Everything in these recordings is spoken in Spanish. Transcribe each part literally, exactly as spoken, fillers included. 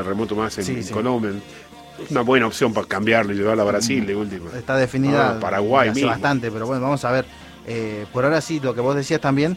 remoto más en, Sí, en sí. Colombia. Es una buena opción para cambiarlo y llevarlo a Brasil de última. Está definida Ah, Paraguay hace mismo. bastante, pero bueno, vamos a ver. Eh, por ahora sí, lo que vos decías también,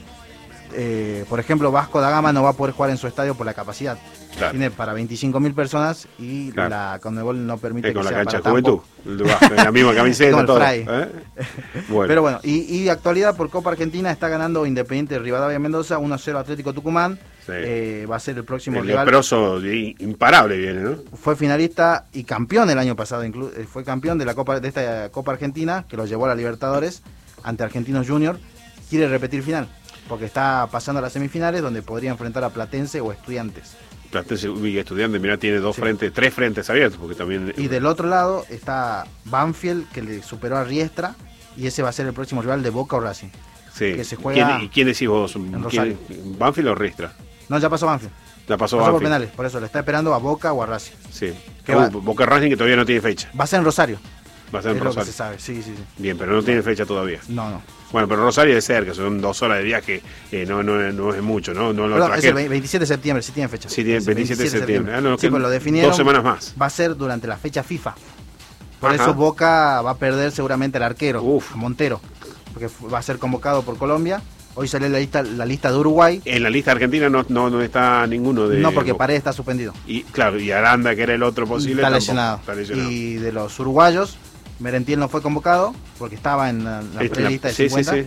eh, por ejemplo, Vasco da Gama no va a poder jugar en su estadio por la capacidad. Claro. Tiene para veinticinco mil personas y Claro. la Conmebol no permite Eh, que con la sea cancha de para Juventud, tampoco. el de Vasco, en la misma camiseta, Como el todo. Fray. ¿Eh? Bueno. Pero bueno, y, y de actualidad por Copa Argentina está ganando Independiente Rivadavia Mendoza, uno a cero Atlético Tucumán. Sí. Eh, va a ser el próximo el rival. leproso i- imparable viene, ¿no? Fue finalista y campeón el año pasado, inclu- eh, fue campeón de la Copa de esta Copa Argentina que lo llevó a la Libertadores ante Argentinos Junior. Quiere repetir final porque está pasando a las semifinales donde podría enfrentar a Platense o Estudiantes. Platense y Estudiante, mirá, tiene dos Sí. frentes, tres frentes abiertos, porque también... Y del otro lado está Banfield que le superó a Riestra y ese va a ser el próximo rival de Boca o Racing. Sí. que se juega ¿Quién, ¿Y quién decís vos? Rosario. ¿Quién, ¿Banfield o Ristra? No, ya pasó Banfield. Ya pasó, Pasó por Banfield. penales, por eso le está esperando a Boca o a Racing. Sí. Que Uh, va- Boca Racing que todavía no tiene fecha. Va a ser en Rosario. Va a ser en es lo que Rosario. se sabe, sí, sí, sí. Bien, pero no tiene fecha todavía. No, no. Bueno, pero Rosario es cerca, son dos horas de viaje, eh, no, no, no es mucho, ¿no? No lo Perdón, es el trajeron. ve- veintisiete de septiembre, sí tiene fecha. Sí, tiene Es el veintisiete de septiembre. Ah, no, sí, que pues lo definieron. dos semanas más. Va a ser durante la fecha FIFA. Por Ajá. eso Boca va a perder seguramente al arquero, Uf. a Montero, porque fu- va a ser convocado por Colombia. Hoy salió la lista, la lista de Uruguay. En la lista argentina no, no, no está ninguno de... No, porque Paredes está suspendido. Y claro, y Aranda, que era el otro posible, Está tampoco. lesionado. Está lesionado. Y de los uruguayos, Merentiel no fue convocado porque estaba en la, la Este, prelista de sí, sí, cincuenta. sí.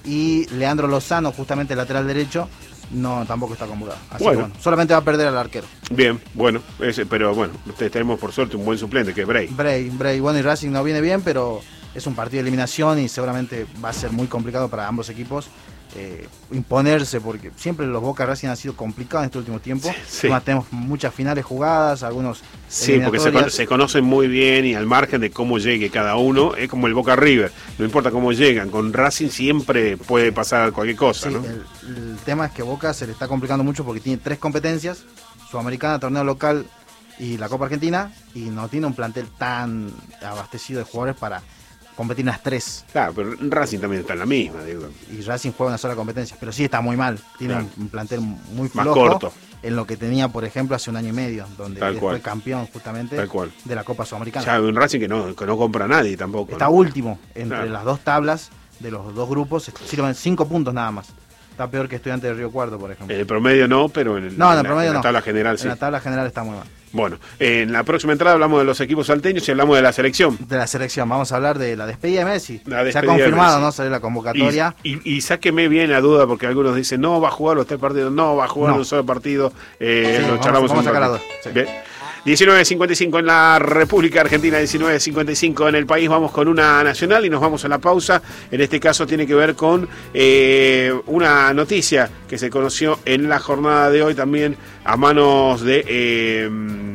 Y Leandro Lozano, justamente el lateral derecho, no tampoco está convocado. Así Bueno. que bueno, solamente va a perder al arquero. Bien, bueno, ese, pero bueno, te- tenemos por suerte un buen suplente, que es Bray. Bray, Bray, bueno, y Racing no viene bien, pero es un partido de eliminación y seguramente va a ser muy complicado para ambos equipos eh, imponerse, porque siempre los Boca Racing han sido complicados en este último tiempo. Sí. Además, tenemos muchas finales jugadas, algunos Sí, porque se, cono- se conocen muy bien y al margen de cómo llegue cada uno, es como el Boca River, no importa cómo llegan, con Racing siempre puede pasar cualquier cosa, Sí, ¿no? el, el tema es que Boca se le está complicando mucho porque tiene tres competencias, Sudamericana, torneo local y la Copa Argentina, y no tiene un plantel tan abastecido de jugadores para competir en las tres. Claro, pero Racing también está en la misma, digo. Y Racing juega una sola competencia, pero sí está muy mal, tiene Claro. un, un plantel muy Más flojo corto. en lo que tenía, por ejemplo, hace un año y medio, donde Tal él cual. fue campeón justamente Tal cual. de la Copa Sudamericana. Ya un Racing que no, que no compra a nadie tampoco. Está ¿no? último entre Claro. las dos tablas de los dos grupos, sirven cinco puntos nada más. Está peor que Estudiantes de Río Cuarto, por ejemplo. En el promedio no, pero en, el, No, en en el la- promedio en la no. tabla general En sí. la tabla general está muy mal. Bueno, en la próxima entrada hablamos de los equipos salteños y hablamos de la selección. De la selección, vamos a hablar de la despedida de Messi. La Se ha despedida de confirmado, Messi. ¿no? Salió la convocatoria. Y, y, y sáqueme bien la duda, porque algunos dicen, no, va a jugar los tres partidos, no, va a jugar No. un solo partido. Eh, Sí, lo vamos- charlamos vamos un a sacar la ratito. duda, sí. Bien. diecinueve cincuenta y cinco en la República Argentina, diecinueve cincuenta y cinco en el país. Vamos con una nacional y nos vamos a la pausa. En este caso tiene que ver con eh, una noticia que se conoció en la jornada de hoy también a manos de... eh,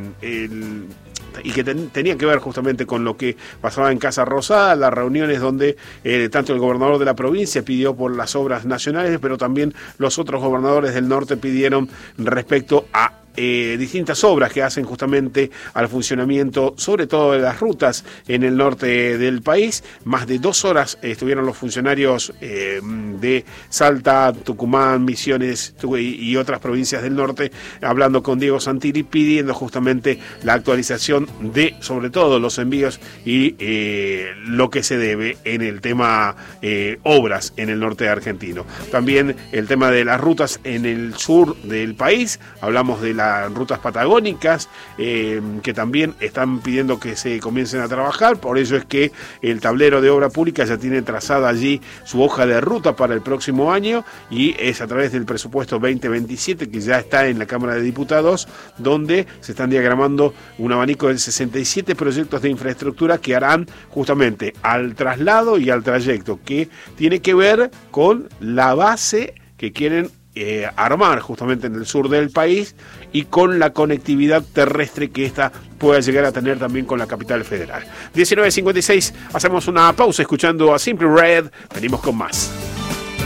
el, y que ten, tenía que ver justamente con lo que pasaba en Casa Rosada, las reuniones donde eh, tanto el gobernador de la provincia pidió por las obras nacionales, pero también los otros gobernadores del norte pidieron respecto a Eh, distintas obras que hacen justamente al funcionamiento, sobre todo de las rutas en el norte del país. Más de dos horas eh, estuvieron los funcionarios eh, de Salta, Tucumán, Misiones y, y otras provincias del norte hablando con Diego Santilli, pidiendo justamente la actualización de, sobre todo, los envíos y eh, lo que se debe en el tema eh, obras en el norte argentino. También el tema de las rutas en el sur del país, hablamos de la las rutas patagónicas eh, que también están pidiendo que se comiencen a trabajar. Por ello es que el tablero de obra pública ya tiene trazada allí su hoja de ruta para el próximo año y es a través del presupuesto veinte veintisiete que ya está en la Cámara de Diputados, donde se están diagramando un abanico de sesenta y siete proyectos de infraestructura que harán justamente al traslado y al trayecto, que tiene que ver con la base que quieren Eh, armar justamente en el sur del país y con la conectividad terrestre que ésta pueda llegar a tener también con la capital federal. diecinueve cincuenta y seis, hacemos una pausa escuchando a Simply Red, venimos con más.